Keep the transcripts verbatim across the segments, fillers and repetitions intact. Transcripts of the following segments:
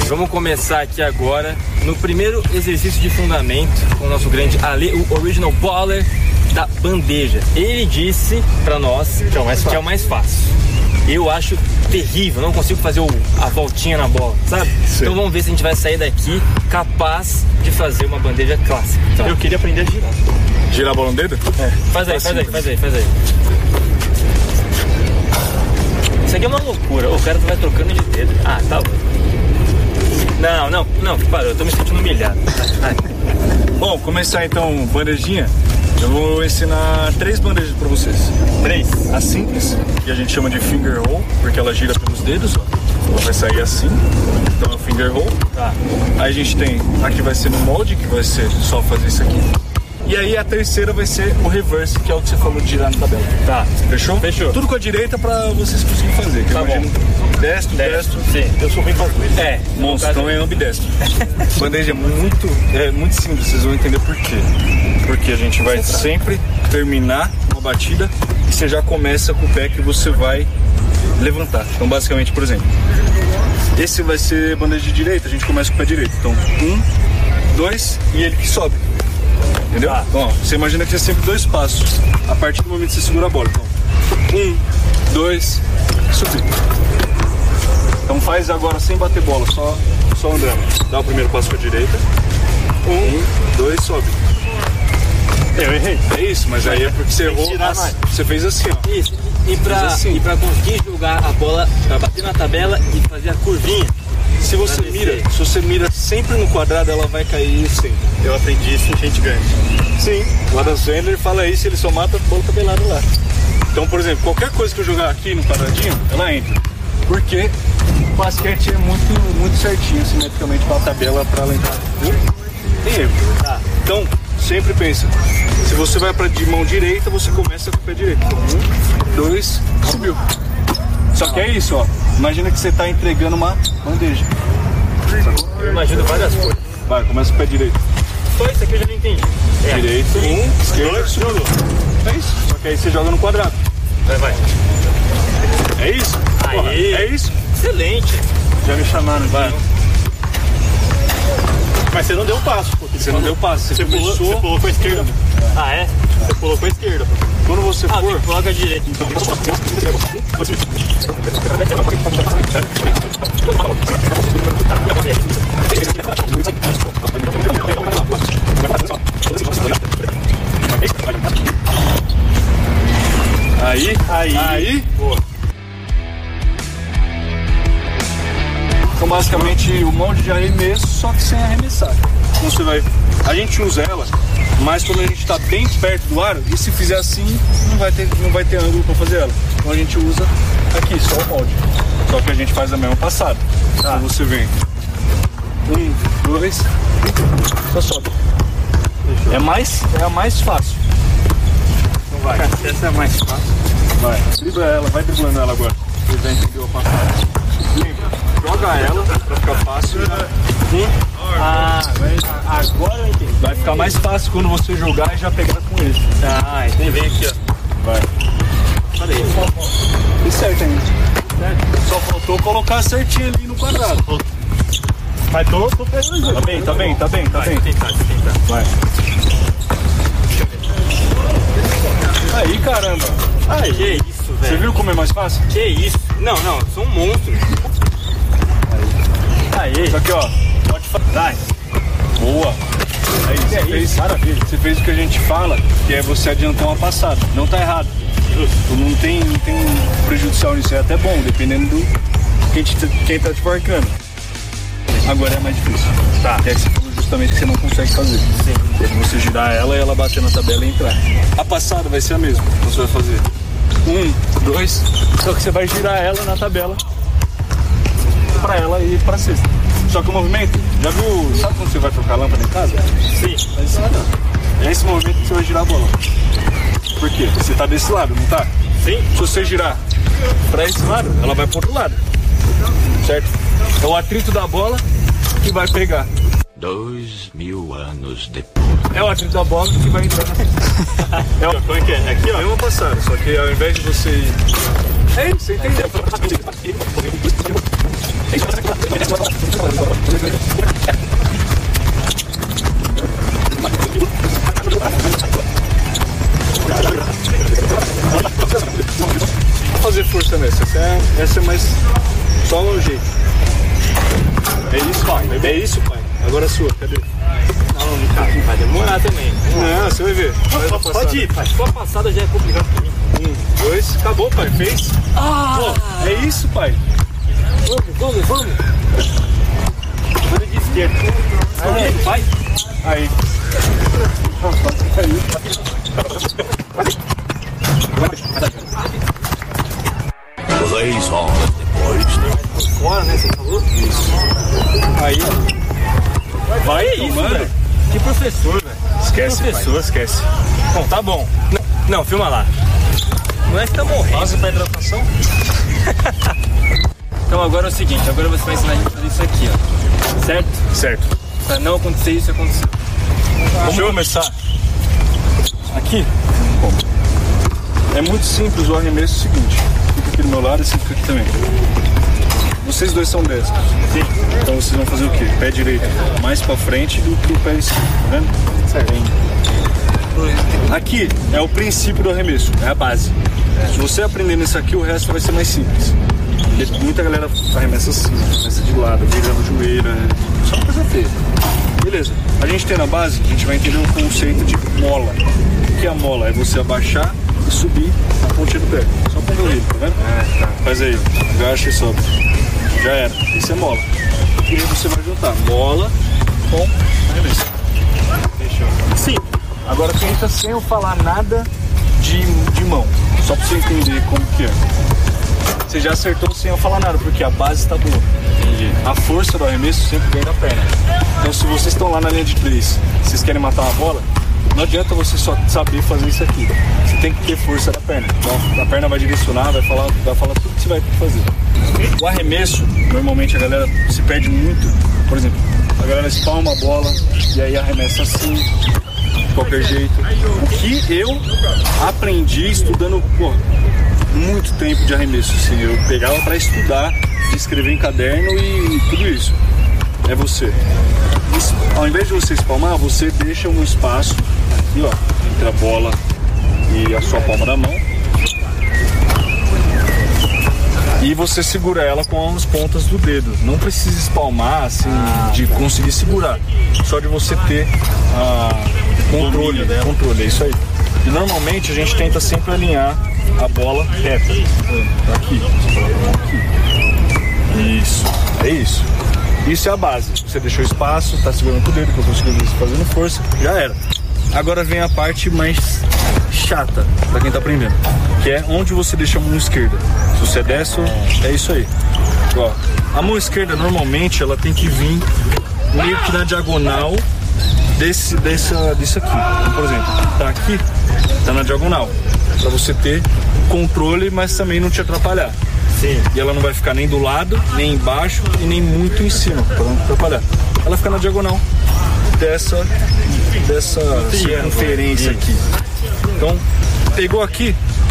Vamos começar aqui agora no primeiro exercício de fundamento com o nosso grande Ale, o original baller da bandeja. Ele disse pra nós que é o mais fácil. Que é o mais fácil. Eu acho terrível, não consigo fazer o, a voltinha na bola, sabe? Sim. Então vamos ver se a gente vai sair daqui capaz de fazer uma bandeja clássica. Então, eu queria aprender a girar. Girar a bola no dedo? É. Faz aí, faz aí, faz aí, faz aí. Isso aqui é uma loucura, o cara vai trocando de dedo. Ah, tá bom. Não, não, não, parou, eu tô me sentindo humilhado. Ai. Bom, começar então bandejinha. Eu vou ensinar três bandejas pra vocês. Três? A simples, que a gente chama de finger roll, porque ela gira pelos dedos, ó. Ela vai sair assim, então é o finger roll. Tá. Aí a gente tem, aqui vai ser no molde, que vai ser só fazer isso aqui. E aí a terceira vai ser o reverse, que é o que você falou de girar na tabela. Tá. Fechou? Fechou. Tudo com a direita pra vocês conseguirem fazer. Que tá eu imagino bom. Destro, destro. Sim. Eu sou bem fazendo. É. Monstro, então é ambidestro. Bandeja é muito, é muito simples, vocês vão entender por quê. Porque a gente vai sempre terminar uma batida e você já começa com o pé que você vai levantar. Então basicamente, por exemplo, esse vai ser bandeja de direita, a gente começa com o pé direito. Então, um, dois e ele que sobe. Entendeu? Ah. Então, ó, você imagina que é sempre dois passos a partir do momento que você segura a bola. Então, um, dois, subir. Então faz agora sem bater bola, só, só andando. Dá o primeiro passo com a direita. Um, dois, sobe. Eu errei. É isso, mas aí é porque você errou. Você fez assim, ó. Isso. E pra, assim. e pra conseguir jogar a bola, pra bater na tabela e fazer a curvinha. Se você mira, se você mira sempre no quadrado, ela vai cair sempre. Eu aprendi isso em gente grande. Sim, o Adam Sandler fala isso, ele só mata bola tabelada lá. Então, por exemplo, qualquer coisa que eu jogar aqui no quadradinho, ela entra. Porque o basquete é muito, muito certinho, simetricamente, com a tabela para ela entrar. Tem erro. Tá. Então, sempre pensa, se você vai para de mão direita, você começa com o pé direito. Então, um, dois, subiu. Só que é isso, ó. Imagina que você tá entregando uma bandeja. Eu imagino várias coisas. Vai, começa com o pé direito. Só isso aqui eu já não entendi. É. Direito, um, esquerdo, subiu. É isso. Só que aí você joga no quadrado. Vai, vai. É isso? Aí. Porra, é isso? Excelente. Já me chamaram, vai. Mas você não deu passo, pô. Você não deu passo, você, você, começou... pulou, você pulou com a esquerda. Ah, é? Você pulou com a esquerda. Quando você ah, for... coloca a direita. Então. Aí, aí, aí. Boa. Então basicamente o molde de arremesso, só que sem arremessar. Então você vai... A gente usa ela, mas quando a gente está bem perto do aro, e se fizer assim, não vai ter, não vai ter ângulo para fazer ela. Então a gente usa aqui, só o molde. Só que a gente faz a mesma passada. Tá. Então você vem. Um, dois, só sobe. É mais, é a mais fácil. Então vai. Essa é a mais fácil. Vai, dribla ela, vai driblando ela agora. Você já entendeu a passada. Lembra, joga ela pra ficar fácil. Um. Ah, agora eu entendi. Vai ficar mais fácil quando você jogar e já pegar com ele. Ah, entendi. Vem aqui, ó. Vai. Falei. E certo ainda. Certo. Só faltou colocar certinho ali no quadrado. Mas tô, tô pegando. Tá bem, tá bem, tá bem, tá vai, bem. Tentar, tentar. Vai. Aí, caramba. Ai, que isso, velho. Você viu como é mais fácil? Que isso? Não, não, eu sou um monstro. Aí. Aí. Só que, ó. Pode fazer. Vai. Boa. Aí, você, é fez, maravilha. Você fez o que a gente fala, que é você adiantar uma passada. Não tá errado. Não tem, não tem um prejudicial nisso. É até bom, dependendo do quem, te, quem tá te marcando. Agora é mais difícil. Tá. É que você falou justamente que você não consegue fazer. Sim. Quando você girar ela e ela bater na tabela e entrar. A passada vai ser a mesma. Então você vai fazer um, dois. Só que você vai girar ela na tabela pra ela ir pra cesta. Só que o movimento, já viu, sabe quando você vai trocar a lâmpada em casa? Sim. É esse movimento que você vai girar a bola. Por quê? Você tá desse lado, não tá? Sim. Se você girar pra esse lado, ela vai pro outro lado. Certo? É o atrito da bola que vai pegar. Dois mil anos depois. É o atrito da bola que vai entrar na... É o... Como é que é? Aqui, ó. É uma passada, só que ao invés de você ir... É isso, você entendeu? Fazer força nessa, essa é, essa é mais só o jeito. É isso, pai. É isso, pai. Agora a sua, cadê? Não, cara, vai demorar também. Não, você vai ver. Pode, pode ir, pai. Só a passada já é complicado pra mim. Um, dois, acabou, pai. Fez? Ah! Pô, é isso, pai. Vamos, vamos, vamos. Vamos de esquerda. Aí, vai. Aí. Três horas depois. Fora, né? Você falou? Isso. Aí, ó. Vai, que isso, velho? Que professor, velho. Esquece, professor. pai. Esquece. Bom, tá bom. Não, não, filma lá. Não é que tá morrendo. Base pra hidratação? Então agora é o seguinte, agora você vai ensinar a gente a fazer isso aqui, ó. Certo? Certo. Pra não acontecer isso acontecer. Vamos começar aqui. Bom, é muito simples o arremesso é o seguinte. Fica aqui do meu lado e você fica aqui também. Vocês dois são destros. Sim. Então vocês vão fazer o quê? Pé direito mais pra frente do que o pé esquerdo, tá vendo? Certo. Aqui é o princípio do arremesso, é a base. Se você aprender nisso aqui, o resto vai ser mais simples. Muita galera arremessa assim, arremessa de lado, virando joelho, né? Só coisa feia. Beleza, a gente tem na base, a gente vai entender o conceito de mola. O que é a mola? É você abaixar e subir a pontinha do pé. Só com o joelho, tá vendo? É, tá. Faz aí, agacha e sobe. Já era, isso é mola. E aí você vai juntar mola com arremesso. Fechou. Sim. Agora tenta sem eu falar nada de, de mão. Só pra você entender como que é. Você já acertou sem eu falar nada, porque a base está boa. Entendi. A força do arremesso sempre vem da perna. Então se vocês estão lá na linha de três, vocês querem matar uma bola, não adianta você só saber fazer isso aqui. Você tem que ter força da perna. Então a perna vai direcionar, vai falar, vai falar tudo que você vai ter que fazer. O arremesso, normalmente a galera se perde muito. Por exemplo, a galera espalma a bola e aí arremessa assim, de qualquer jeito. O que eu aprendi estudando, pô, muito tempo de arremesso, assim, eu pegava pra estudar, de escrever em caderno e tudo isso. É você. Isso, ao invés de você espalmar, você deixa um espaço aqui, ó, entre a bola e a sua palma da mão. E você segura ela com as pontas do dedo. Não precisa espalmar, assim, de conseguir segurar. Só de você ter ah, controle, né? Controle, é isso aí. E normalmente a gente tenta sempre alinhar a bola reta. Aqui. Aqui. Isso. É isso. Isso é a base. Você deixou espaço, tá segurando com o dedo, que eu consigo fazendo força, já era. Agora vem a parte mais chata pra quem tá aprendendo, que é onde você deixa a mão esquerda. Se você é destro, é isso aí. Ó, a mão esquerda normalmente ela tem que vir meio que na diagonal desse, dessa, desse aqui. Então, por exemplo, tá aqui, tá na diagonal, pra você ter controle, mas também não te atrapalhar. Sim. E ela não vai ficar nem do lado, nem embaixo e nem muito em cima, pra não atrapalhar. Ela fica na diagonal dessa, dessa circunferência aqui. Então, pegou aqui,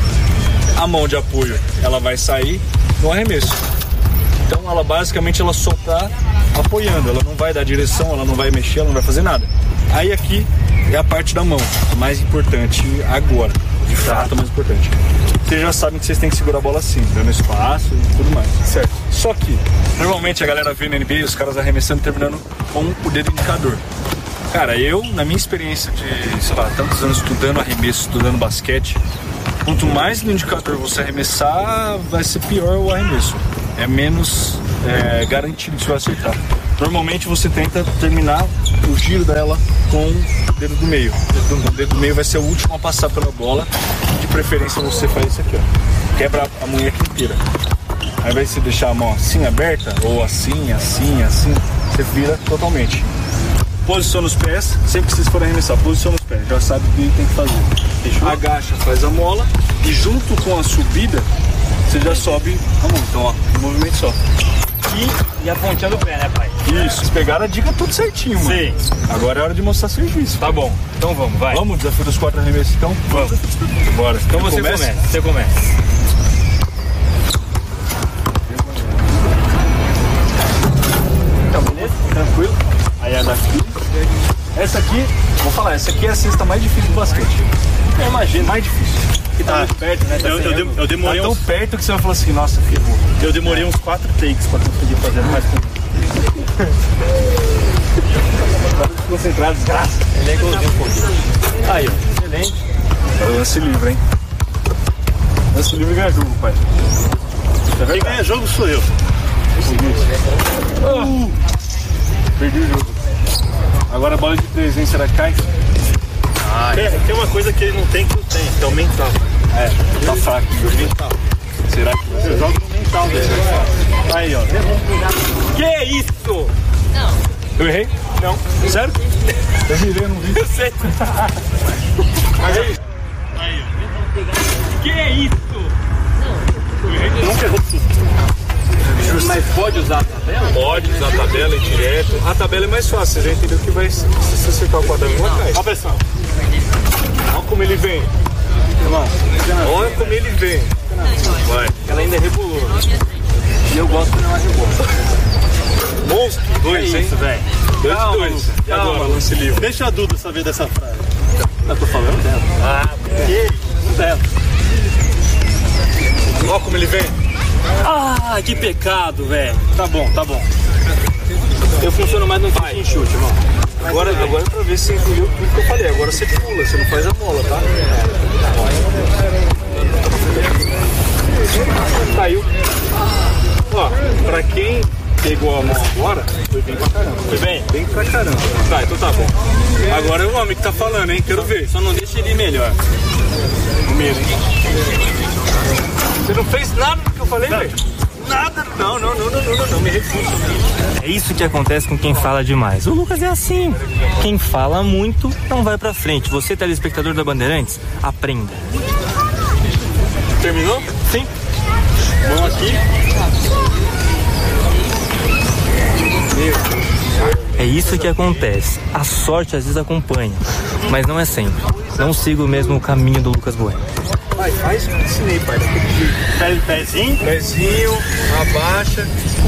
a mão de apoio, ela vai sair no arremesso. Então, ela basicamente ela só tá apoiando, ela não vai dar direção, ela não vai mexer, ela não vai fazer nada. Aí aqui é a parte da mão, a mais importante agora, de fato, a mais importante. Vocês já sabem que vocês têm que segurar a bola assim, dando espaço e tudo mais, certo? Só que, normalmente a galera vê no N B A os caras arremessando e terminando com o dedo indicador. Cara, eu, na minha experiência de, sei lá, tantos anos estudando arremesso, estudando basquete, quanto mais no indicador você arremessar, vai ser pior o arremesso. É menos é, garantido que você vai acertar. Normalmente você tenta terminar o giro dela com o dedo do meio. O dedo do meio vai ser o último a passar pela bola. De preferência você faz isso aqui, ó. Quebra a munheca inteira. Ao invés de você deixar a mão assim aberta, ou assim, assim, assim, você vira totalmente. Posiciona os pés, sempre que vocês forem arremessar, posiciona os pés, já sabe o que tem que fazer. Fechou? Agacha, faz a mola e junto com a subida, você já sobe a mão. Então, ó, um movimento só. E, e a pontinha do pé, né, pai? Isso, vocês pegaram a dica tudo certinho, mano. Sim. Agora é hora de mostrar serviço. Tá bom, então vamos, vai. Vamos, desafio dos quatro arremessos, então? Vamos. Bora. Então você começa? começa, você começa. essa aqui, vou falar, essa aqui é a cesta mais difícil do basquete. Eu imagino. Mais difícil. Que tá Ah, muito perto, né? Tá eu, eu, eu demorei tá tão uns, perto que você vai falar assim, nossa, ferrou. eu demorei uns quatro takes pra conseguir fazer mais com Concentrado, desgraça. Ele é igualzinho um pouquinho. Aí, ó. Excelente. É o lance livre, hein? Lance livre ganha jogo, pai. Quem ganha jogo sou eu. Uh, perdi o jogo. Agora a bola de três, hein? Será que cai? Tem, tem uma coisa que ele não tem que eu tenho, que é o mental. É, tá fraco o jogo. Mental. Será que vai Eu ser? jogo no mental dele. Aí, ó. Que isso? Eu errei? Não. Sério? Eu virei, eu não vi. Eu sei. Mas aí. Que isso? Nunca errou tudo. Mas pode usar a tabela? Pode usar a tabela, ir direto. A tabela é mais fácil, você já entendeu que vai se você acertar o quadrado lá atrás. Olha a pressão. Olha como ele vem. Irmão. Olha como ele vem. Vai. Ela ainda rebolou. E eu gosto quando ela rebola. Monstro. Dois, É hein? isso, velho. Dois, Calma, dois. Lucas. E agora, Calma. lance livre. Deixa a Duda saber dessa frase. Eu tô falando dela. Ah, que isso dela. Olha como ele vem. Ah, que pecado, velho. Tá bom, tá bom. Eu funciono mais no Vai. em chute, irmão. Agora, agora é pra ver se você entendeu tudo que eu falei. Agora você pula, você não faz a bola, tá? Caiu. Ó, pra quem pegou a mão agora, foi bem pra caramba. Foi bem? Bem pra caramba. Tá, então tá bom. Agora é o homem que tá falando, hein? Quero ver. Só não deixa ele ir melhor. Primeiro, hein? Você não fez nada do que eu falei, velho? Nada. Não, não, não, não, não, não, não. Me refuso. É isso que acontece com quem fala demais. O Lucas é assim. Quem fala muito não vai pra frente. Você, telespectador da Bandeirantes, aprenda. Terminou? Sim. Vamos aqui. É isso que acontece. A sorte às vezes acompanha, mas não é sempre. Não siga o mesmo caminho do Lucas Bueno. Vai, faz o que eu ensinei, pai. Daquele jeito. Pé, pezinho. Pezinho, abaixa.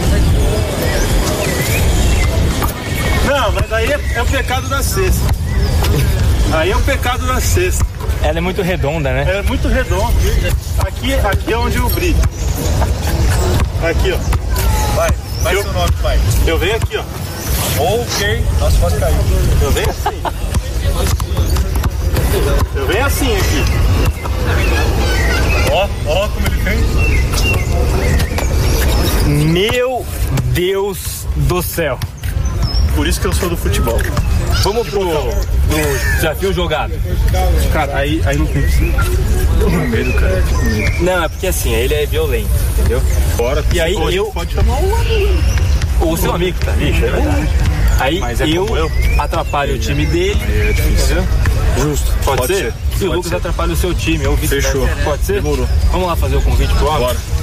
Não, mas aí é, é o pecado da cesta. Aí é o pecado da cesta. Ela é muito redonda, né? É muito redondo. Aqui, aqui é onde eu brilho. Aqui, ó. Vai, vai Eu- seu nome, pai. Eu venho aqui, ó. Ok. Nossa, quase caiu. Eu venho assim. Eu venho assim aqui. Ó, ó como ele vem. Meu Deus do céu. Por isso que eu sou do futebol. Vamos pro, pro desafio jogado. Cara, aí, aí não tem precisa. Medo, cara. Não, é porque assim, ele é violento, entendeu? Bora. E aí Pode, eu, pode chamar um. o seu amigo tá lixo, é verdade. Aí Mas é eu, como eu. atrapalho o time dele, É difícil. entendeu? Justo. Pode, Pode ser? ser. E o Pode Lucas ser. atrapalha o seu time, ou vice-versa. Fechou. Pode ser? Demorou. Vamos lá fazer o convite pro homem? Bora.